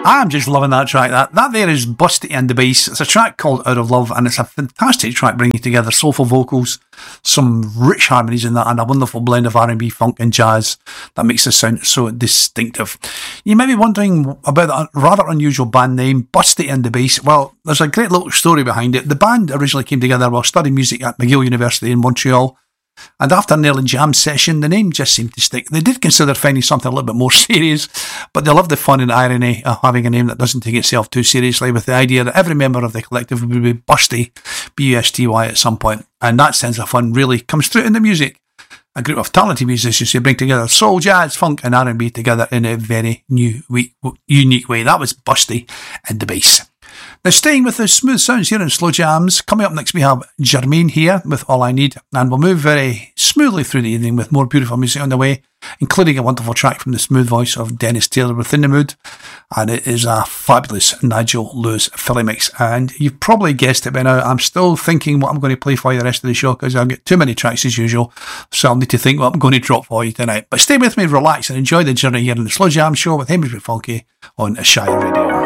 I'm just loving that track. That there is Busty and the Bass. It's a track called Out of Love, and it's a fantastic track bringing together soulful vocals, some rich harmonies in that, and a wonderful blend of R&B, funk and jazz that makes it sound so distinctive. You may be wondering about that rather unusual band name, Busty and the Bass. Well, there's a great little story behind it. The band originally came together while studying music at McGill University in Montreal, and after an early jam session, the name just seemed to stick. They did consider finding something a little bit more serious, but they loved the fun and irony of having a name that doesn't take itself too seriously, with the idea that every member of the collective would be Busty, B-U-S-T-Y, at some point. And that sense of fun really comes through in the music. A group of talented musicians who bring together soul, jazz, funk and R&B together in a very unique way. That was Busty and the Bass. Now, staying with the smooth sounds here in Slow Jams, coming up next we have Jermaine here with All I Need, and we'll move very smoothly through the evening with more beautiful music on the way, including a wonderful track from the smooth voice of Dennis Taylor, Within the Mood, and it is a fabulous Nigel Lewis Philly mix. And you've probably guessed it by now, I'm still thinking what I'm going to play for you the rest of the show, because I'll get too many tracks as usual, so I'll need to think what I'm going to drop for you tonight. But stay with me, relax and enjoy the journey here in the Slow Jam Show with Hamish McFulky on Shire Radio.